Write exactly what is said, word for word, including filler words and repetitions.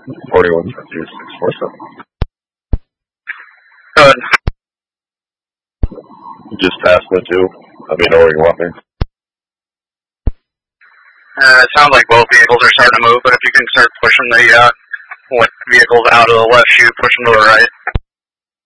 forty-one fifty six four seven. Good. Just past the two. Let me know where you want me. Uh, it sounds like both vehicles are starting to move, but if you can start pushing the uh, what vehicles out of the left chute, push them to the right.